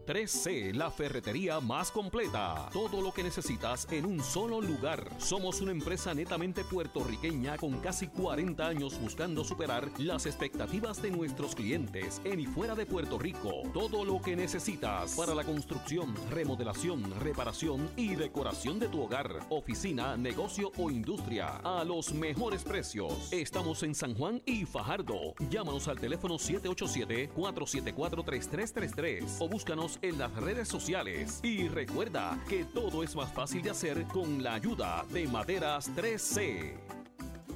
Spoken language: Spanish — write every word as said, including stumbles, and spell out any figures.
tres C, la ferretería más completa. Todo lo que necesitas en un solo lugar. Somos una empresa netamente puertorriqueña con casi cuarenta años buscando superar las expectativas de nuestros clientes en y fuera de Puerto Rico. Todo lo que necesitas para la construcción, remodelación, reparación y decoración de tu hogar, oficina, negocio o industria a los mejores precios. Estamos en San Juan y Fajardo. Llámanos al teléfono siete ocho siete, cuatro siete cuatro, tres tres tres tres o búscanos en las redes sociales. Y recuerda que todo es más fácil de hacer con la ayuda de Maderas tres C.